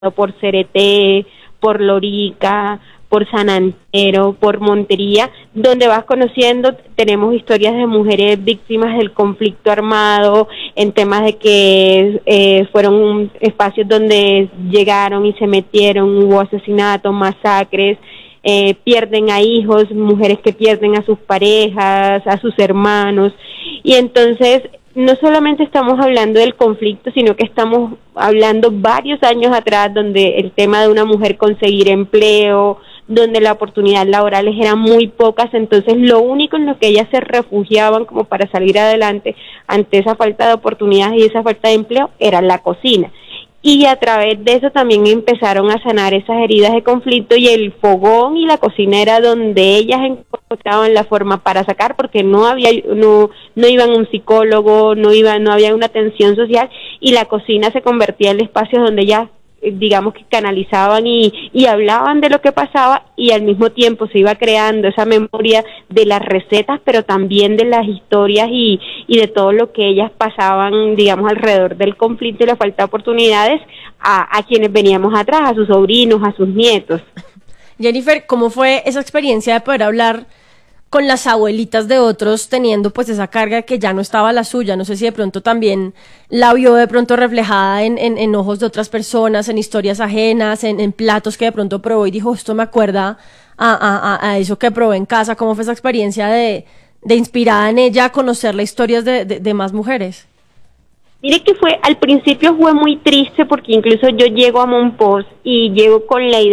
por Cereté, por Lorica, por San Antero, por Montería, donde vas conociendo, tenemos historias de mujeres víctimas del conflicto armado, en temas de que fueron espacios donde llegaron y se metieron, hubo asesinatos, masacres, pierden a hijos, mujeres que pierden a sus parejas, a sus hermanos, y entonces no solamente estamos hablando del conflicto, sino que estamos hablando varios años atrás, donde el tema de una mujer conseguir empleo, donde las oportunidades laborales eran muy pocas, entonces lo único en lo que ellas se refugiaban como para salir adelante ante esa falta de oportunidades y esa falta de empleo era la cocina. Y a través de eso también empezaron a sanar esas heridas de conflicto, y el fogón y la cocina era donde ellas encontraban la forma para sacar, porque no iban a un psicólogo, no había una atención social, y la cocina se convertía en el espacio donde ellas digamos que canalizaban y hablaban de lo que pasaba, y al mismo tiempo se iba creando esa memoria de las recetas, pero también de las historias y de todo lo que ellas pasaban, digamos, alrededor del conflicto y la falta de oportunidades a quienes veníamos atrás, a sus sobrinos, a sus nietos. Jennifer, ¿cómo fue esa experiencia de poder hablar con las abuelitas de otros, teniendo pues esa carga que ya no estaba la suya? No sé si de pronto también la vio de pronto reflejada en ojos de otras personas, en historias ajenas, en platos que de pronto probó y dijo, esto me acuerda a eso que probé en casa. ¿Cómo fue esa experiencia de inspirada en ella a conocer las historias de más mujeres? Mire que al principio fue muy triste, porque incluso yo llego a Monpós y llego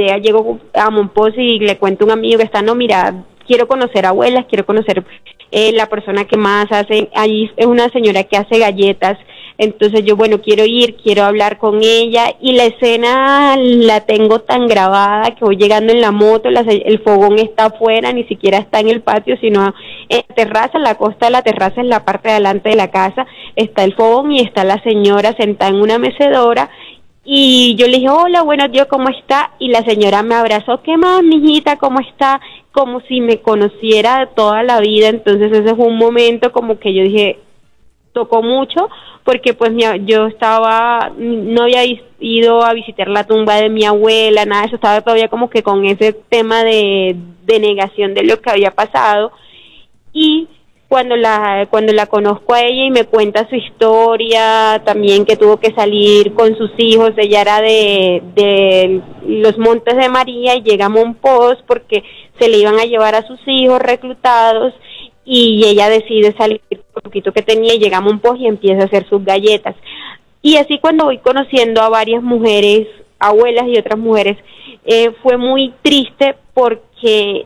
a Monpós y le cuento a un amigo que está, no, mira, quiero conocer abuelas, quiero conocer la persona que más hace, allí es una señora que hace galletas, entonces yo, bueno, quiero hablar con ella, y la escena la tengo tan grabada que voy llegando en la moto, el fogón está afuera, ni siquiera está en el patio, sino en la terraza, en la costa de la terraza, en la parte de adelante de la casa, está el fogón y está la señora sentada en una mecedora. Y yo le dije, hola, buenos días, ¿cómo está? Y la señora me abrazó, ¿qué más, mijita? ¿Cómo está? Como si me conociera de toda la vida. Entonces ese fue un momento como que yo dije, tocó mucho, porque pues yo no había ido a visitar la tumba de mi abuela, nada de eso, estaba todavía como que con ese tema de negación de lo que había pasado. Y cuando la conozco a ella y me cuenta su historia, también que tuvo que salir con sus hijos, ella era de los Montes de María y llega a Monpós porque se le iban a llevar a sus hijos reclutados, y ella decide salir con un poquito que tenía y llega a Monpós y empieza a hacer sus galletas. Y así cuando voy conociendo a varias mujeres, abuelas y otras mujeres, fue muy triste porque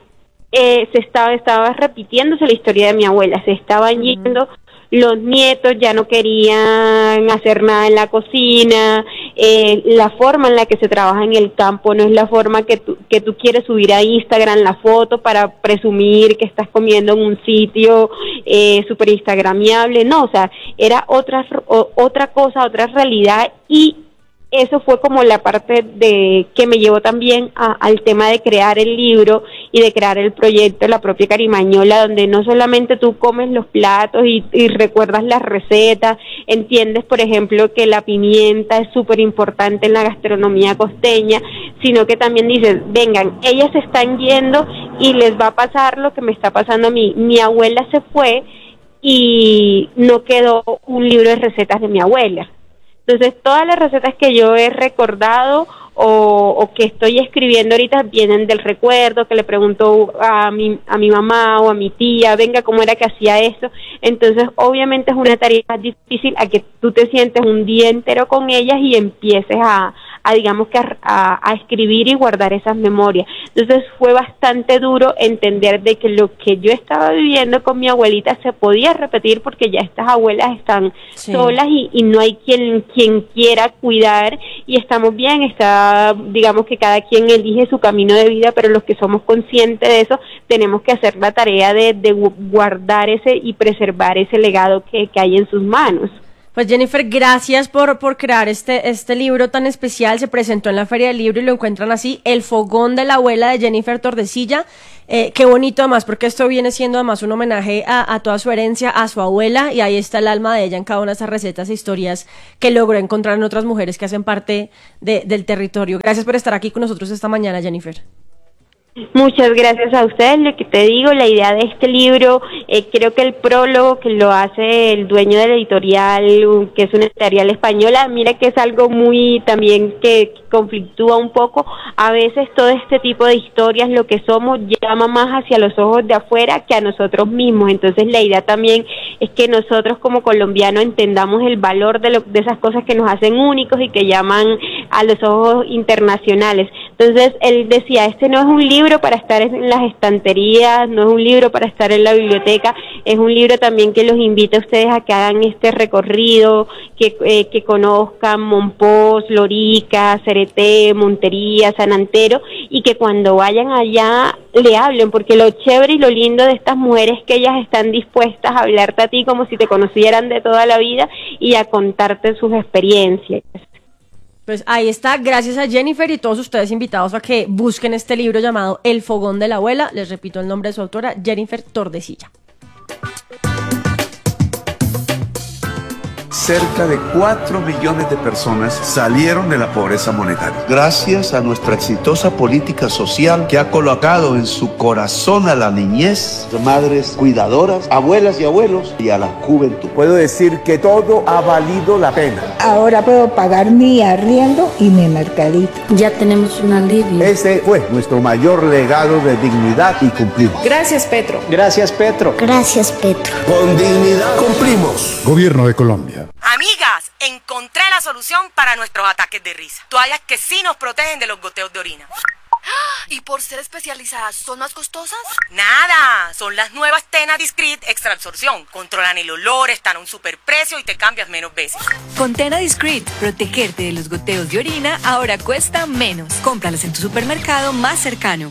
estaba repitiéndose la historia de mi abuela, se estaban yendo, los nietos ya no querían hacer nada en la cocina, la forma en la que se trabaja en el campo no es la forma que tú quieres subir a Instagram la foto para presumir que estás comiendo en un sitio súper instagramiable, no, o sea, era otra cosa, otra realidad, y eso fue como la parte de que me llevó también al tema de crear el libro y de crear el proyecto La Propia Carimañola, donde no solamente tú comes los platos y recuerdas las recetas, entiendes, por ejemplo, que la pimienta es súper importante en la gastronomía costeña, sino que también dices, vengan, ellas se están yendo y les va a pasar lo que me está pasando a mí. Mi abuela se fue y no quedó un libro de recetas de mi abuela. Entonces, todas las recetas que yo he recordado o que estoy escribiendo ahorita vienen del recuerdo, que le pregunto a mi mamá o a mi tía, venga, ¿cómo era que hacía eso? Entonces, obviamente es una tarea más difícil a que tú te sientes un día entero con ellas y empieces a escribir y guardar esas memorias. Entonces fue bastante duro entender de que lo que yo estaba viviendo con mi abuelita se podía repetir, porque ya estas abuelas están solas y no hay quien quiera cuidar, y estamos bien, digamos que cada quien elige su camino de vida, pero los que somos conscientes de eso tenemos que hacer la tarea de guardar ese y preservar ese legado que hay en sus manos. Pues Jennifer, gracias por crear este libro tan especial. Se presentó en la Feria del Libro y lo encuentran así, El fogón de la abuela de Jennifer Tordesilla. Qué bonito además, porque esto viene siendo además un homenaje a toda su herencia, a su abuela, y ahí está el alma de ella en cada una de esas recetas e historias que logró encontrar en otras mujeres que hacen parte del territorio. Gracias por estar aquí con nosotros esta mañana, Jennifer. Muchas gracias a ustedes. Lo que te digo, la idea de este libro, creo que el prólogo que lo hace el dueño de la editorial, que es una editorial española, mira que es algo muy también que conflictúa un poco. A veces todo este tipo de historias, lo que somos, llama más hacia los ojos de afuera que a nosotros mismos. Entonces la idea también es que nosotros como colombianos entendamos el valor de esas cosas que nos hacen únicos y que llaman a los ojos internacionales. Entonces él decía, este no es un libro para estar en las estanterías, no es un libro para estar en la biblioteca, es un libro también que los invita a ustedes a que hagan este recorrido, que conozcan Mompox, Lorica, Cereté, Montería, San Antero, y que cuando vayan allá le hablen, porque lo chévere y lo lindo de estas mujeres es que ellas están dispuestas a hablarte a ti como si te conocieran de toda la vida y a contarte sus experiencias. Pues ahí está, gracias a Jennifer y todos ustedes invitados a que busquen este libro llamado El fogón de la abuela. Les repito el nombre de su autora, Jennifer Tordesilla. Cerca de 4 millones de personas salieron de la pobreza monetaria. Gracias a nuestra exitosa política social que ha colocado en su corazón a la niñez, madres cuidadoras, abuelas y abuelos y a la juventud. Puedo decir que todo ha valido la pena. Ahora puedo pagar mi arriendo y mi mercadito. Ya tenemos un alivio. Ese fue nuestro mayor legado de dignidad y cumplimos. Gracias, Petro. Gracias, Petro. Gracias, Petro. Con dignidad cumplimos. Gobierno de Colombia. Amigas, encontré la solución para nuestros ataques de risa. Toallas que sí nos protegen de los goteos de orina. ¿Y por ser especializadas son más costosas? Nada, son las nuevas Tena Discreet Extra Absorción. Controlan el olor, están a un superprecio y te cambias menos veces. Con Tena Discreet, protegerte de los goteos de orina ahora cuesta menos. Cómpralas en tu supermercado más cercano.